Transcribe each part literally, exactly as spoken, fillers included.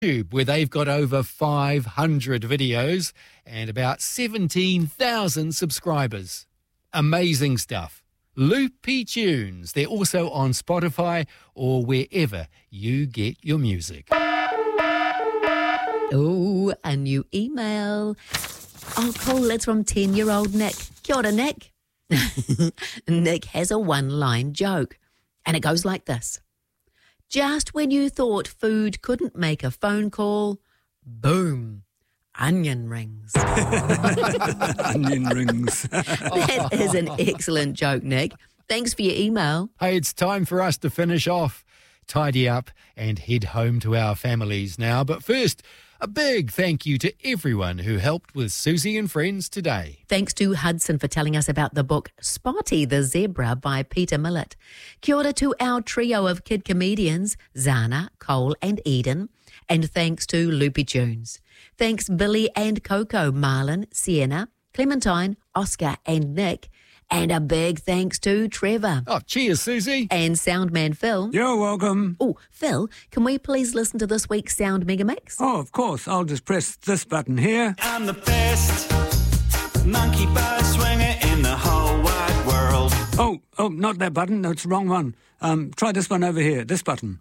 YouTube, where they've got over five hundred videos and about seventeen thousand subscribers. Amazing stuff. Loopy Tunes. They're also on Spotify or wherever you get your music. Oh, a new email. Oh, cool. It's from ten-year-old Nick. Kia ora, Nick. Nick has a one-line joke, and it goes like this. Just when you thought food couldn't make a phone call, boom, onion rings. Onion rings. That is an excellent joke, Nick. Thanks for your email. Hey, it's time for us to finish off, tidy up and head home to our families now. But first, a big thank you to everyone who helped with Susie and Friends today. Thanks to Hudson for telling us about the book Spotty the Zebra by Peter Millett. Kia ora to our trio of kid comedians, Zana, Cole and Eden. And thanks to Loopy Tunes. Thanks Billy and Coco, Marlon, Sienna, Clementine, Oscar and Nick. And a big thanks to Trevor. Oh, cheers, Susie. And Soundman Phil. You're welcome. Oh, Phil, can we please listen to this week's Sound Mega Mix? Oh, of course. I'll just press this button here. I'm the best monkey bar swinger in the whole wide world. Oh, oh, not that button. No, it's the wrong one. Um, try this one over here. This button.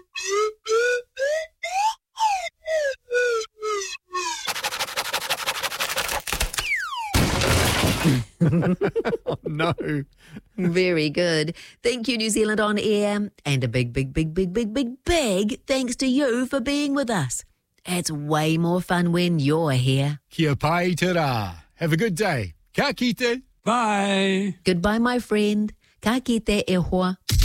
Oh, no. Very good. Thank you, New Zealand On Air. And a big, big, big, big, big, big, big thanks to you for being with us. It's way more fun when you're here. Kia pai te rā. Have a good day. Ka kite. Bye. Goodbye, my friend. Ka kite e hoa.